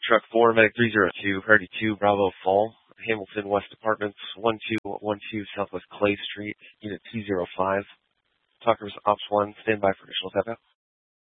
Truck 4, Medic 302, Priority 2, Bravo Fall, Hamilton West Apartments, 1212 Southwest Clay Street, Unit 205. Talkers Ops 1, stand by for additional tap out.